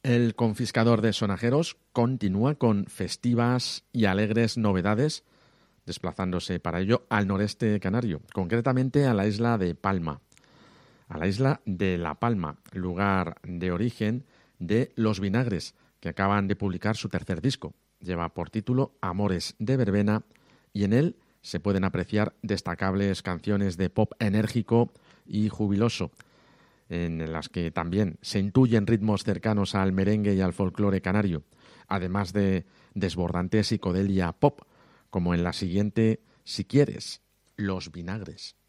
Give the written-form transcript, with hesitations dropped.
El confiscador de sonajeros continúa con festivas y alegres novedades, desplazándose para ello al noreste canario, concretamente a la isla de Palma. A la isla de La Palma, lugar de origen de Los Vinagres, que acaban de publicar su tercer disco. Lleva por título Amores de Verbena y en él se pueden apreciar destacables canciones de pop enérgico y jubiloso, en las que también se intuyen ritmos cercanos al merengue y al folclore canario, además de desbordante psicodelia pop, como en la siguiente, Si quieres, Los Vinagres.